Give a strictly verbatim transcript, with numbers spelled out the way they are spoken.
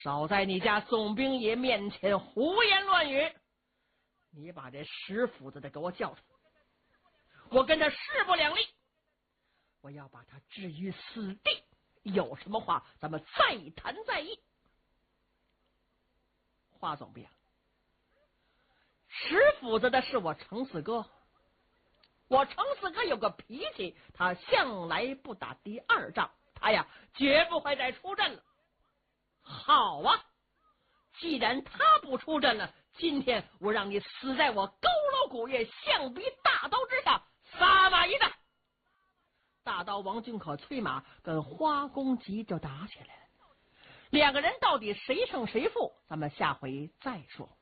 少在你家宋兵爷面前胡言乱语。你把这石斧子的给我叫出来，我跟他势不两立，我要把他置于死地。有什么话咱们再谈再议。话总编，石斧子的是我程四哥，我程四哥有个脾气，他向来不打第二仗，他呀绝不会再出阵了。好啊，既然他不出阵了，今天我让你死在我佝偻古月象鼻大刀之下，撒马一战。大刀王俊可催马跟花公吉就打起来了，两个人到底谁胜谁负，咱们下回再说。